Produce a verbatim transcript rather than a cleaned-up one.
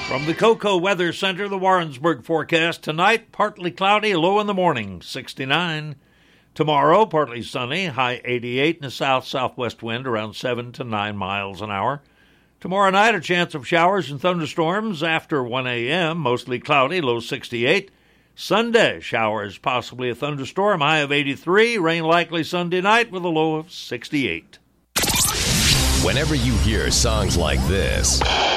From the Cocoa Weather Center, the Warrensburg forecast. Tonight, partly cloudy, low in the morning, sixty-nine. Tomorrow, partly sunny, high eighty-eight, and a south-southwest wind around seven to nine miles an hour. Tomorrow night, a chance of showers and thunderstorms after one a.m., mostly cloudy, low sixty-eight. Sunday, showers, possibly a thunderstorm, high of eighty-three. Rain likely Sunday night with a low of sixty-eight. Whenever you hear songs like this...